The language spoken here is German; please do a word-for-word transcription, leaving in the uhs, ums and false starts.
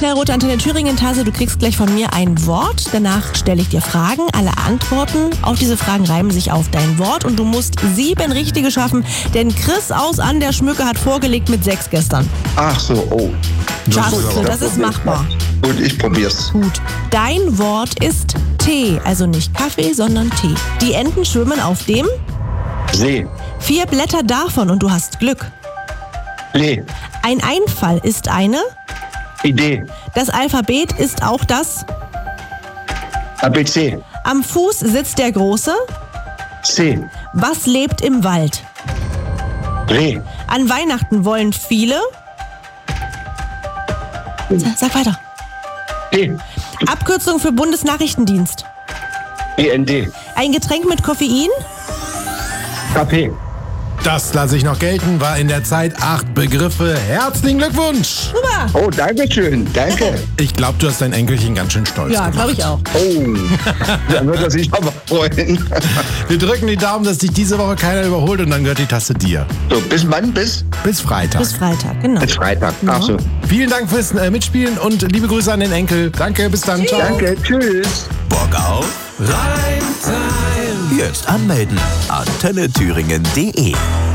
knallrote Antenne Thüringen-Tasse. Du kriegst gleich von mir ein Wort. Danach stelle ich dir Fragen. Alle Antworten auf diese Fragen reimen sich auf dein Wort. Und du musst sieben richtige schaffen. Denn Chris aus An der Schmücke hat vorgelegt mit sechs gestern. Ach so, oh. Schaffst du, das ist machbar. Gut, ich probier's. Gut. Dein Wort ist Tee. Also nicht Kaffee, sondern Tee. Die Enten schwimmen auf dem See. Vier Blätter davon und du hast Glück. Lee. Ein Einfall ist eine. Idee. Das Alphabet ist auch das. A B C. Am Fuß sitzt der Große. C. Was lebt im Wald? Reh. An Weihnachten wollen viele. Sa- Sag weiter. D. Abkürzung für Bundesnachrichtendienst. B N D. Ein Getränk mit Koffein. K P. Das lasse ich noch gelten, war in der Zeit acht Begriffe. Herzlichen Glückwunsch! Super. Oh, danke schön. Danke. Ich glaube, du hast dein Enkelchen ganz schön stolz Ja, gemacht. glaube ich auch. Oh, dann wird er sich aber freuen. Wir drücken die Daumen, dass dich diese Woche keiner überholt und dann gehört die Tasse dir. So, bis wann? Bis? Bis Freitag. Bis Freitag, genau. Bis Freitag. Ach so. Vielen Dank fürs äh, Mitspielen und liebe Grüße an den Enkel. Danke, bis dann. Ciao. Danke, tschüss. Bock auf Reimtime. Jetzt anmelden. Antenne Thüringen punkt de